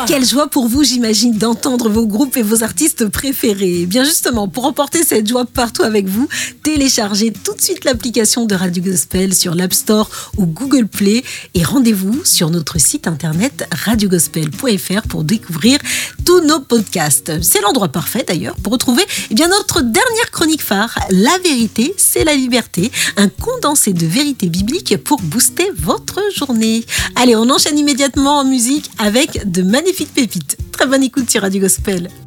Quelle joie pour vous, j'imagine, d'entendre vos groupes et vos artistes préférés. Bien justement, pour emporter cette joie partout avec vous, téléchargez tout de suite l'application de Radio Gospel sur l'App Store ou Google Play et rendez-vous sur notre site internet radiogospel.fr pour découvrir tous nos podcasts. C'est l'endroit parfait d'ailleurs pour retrouver notre dernière chronique phare, La vérité, c'est la liberté, un condensé de vérités bibliques pour booster votre journée. Allez, on enchaîne immédiatement en musique avec de magnifiques pépites. Très bonne écoute sur Radio Gospel.